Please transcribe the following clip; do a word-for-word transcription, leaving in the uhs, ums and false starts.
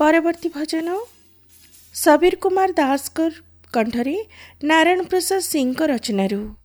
परवर्ती भजन सबीर कुमार दास कंठरे नारायण प्रसाद सिंह रचनारू।